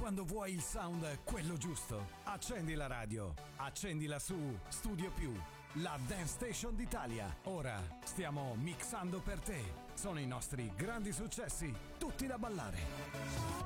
quando vuoi il sound quello giusto, accendi la radio, accendila su Studio Più, la Dance Station d'Italia. Ora stiamo mixando per te. Sono i nostri grandi successi, tutti da ballare.